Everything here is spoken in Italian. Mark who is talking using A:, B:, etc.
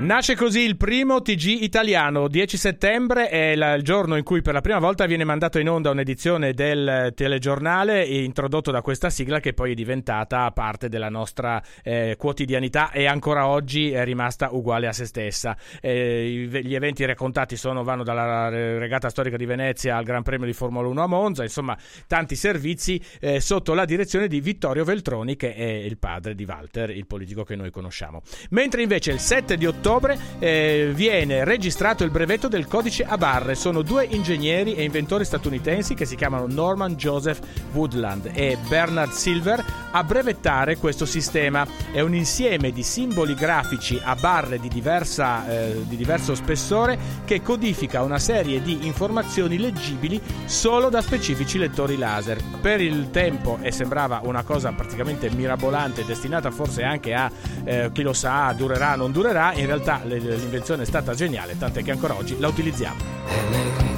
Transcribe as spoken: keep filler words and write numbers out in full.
A: Nasce così il primo T G italiano. dieci settembre è la, il giorno in cui per la prima volta viene mandato in onda un'edizione del telegiornale introdotto da questa sigla, che poi è diventata parte della nostra eh, quotidianità e ancora oggi è rimasta uguale a se stessa. Eh, gli eventi raccontati sono, vanno dalla regata storica di Venezia al Gran Premio di Formula uno a Monza, insomma tanti servizi eh, sotto la direzione di Vittorio Veltroni, che è il padre di Walter, il politico che noi conosciamo. Mentre invece il sette di ottobre eh, viene registrato il brevetto del codice a barre. Sono due ingegneri e inventori statunitensi che si chiamano Norman Joseph Woodland e Bernard Silver a brevettare questo sistema. È un insieme di simboli grafici a barre di, diversa, eh, di diverso spessore che codifica una serie di informazioni leggibili solo da specifici lettori laser. Per il tempo e sembrava una cosa praticamente mirabolante, destinata forse anche a eh, chi lo sa, durerà non durerà. In realtà l'invenzione è stata geniale, tant'è che ancora oggi la utilizziamo.